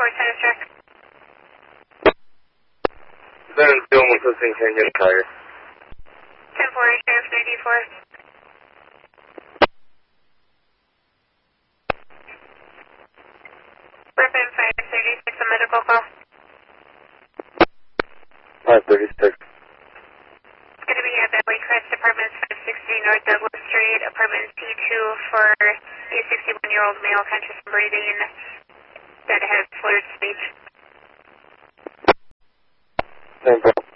tennis track. Then almost listening to engine fire. 10-4, Sheriff 94. Bourbon 536, a medical call. 536. It's going to be at Bentley Crest, apartments 560 North Douglas Street, apartment P2 for a 61-year-old male, conscious and breathing, that has slurred speech. 10-4.